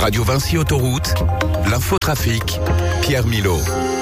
Radio Vinci Autoroute, l'infotrafic, Pierre Milot.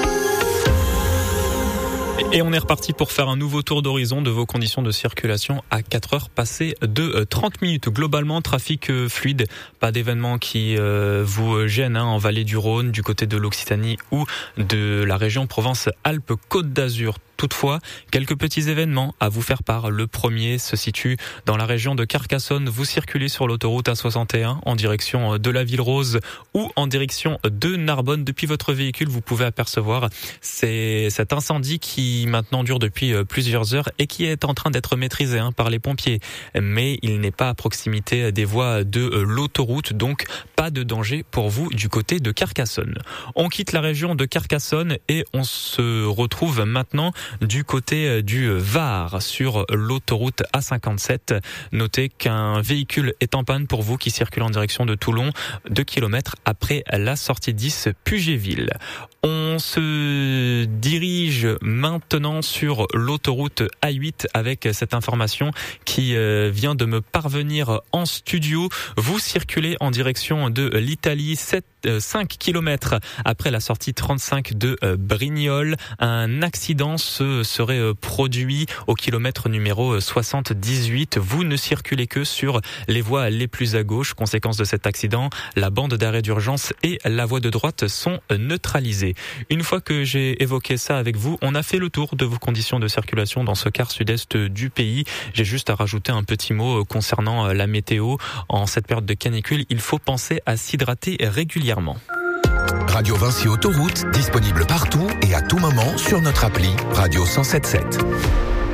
Et on est reparti pour faire un nouveau tour d'horizon de vos conditions de circulation à 4 heures passées de 30 minutes. Globalement, trafic fluide, pas d'événements qui vous gênent en vallée du Rhône, du côté de l'Occitanie ou de la région Provence-Alpes-Côte d'Azur. Toutefois, quelques petits événements à vous faire part. Le premier se situe dans la région de Carcassonne. Vous circulez sur l'autoroute A61 en direction de la Ville Rose ou en direction de Narbonne. Depuis votre véhicule, vous pouvez apercevoir cet incendie qui maintenant dure depuis plusieurs heures et qui est en train d'être maîtrisé par les pompiers. Mais il n'est pas à proximité des voies de l'autoroute, donc pas de danger pour vous du côté de Carcassonne. On quitte la région de Carcassonne et on se retrouve maintenant du côté du Var sur l'autoroute A57. Notez qu'un véhicule est en panne pour vous qui circule en direction de Toulon, 2 km après la sortie 10 Puget-Ville. On se dirige maintenant sur l'autoroute A8 avec cette information qui vient de me parvenir en studio. Vous circulez en direction de l'Italie, 5 km après la sortie 35 de Brignoles. Un accident se serait produit au kilomètre numéro 78. Vous ne circulez que sur les voies les plus à gauche. Conséquence de cet accident, la bande d'arrêt d'urgence et la voie de droite sont neutralisées. Une fois que j'ai évoqué ça avec vous, on a fait le tour de vos conditions de circulation dans ce quart sud-est du pays. J'ai juste à rajouter un petit mot concernant la météo. En cette période de canicule, il faut penser à s'hydrater régulièrement. Radio Vinci Autoroute, disponible partout et à tout moment sur notre appli Radio 107.7.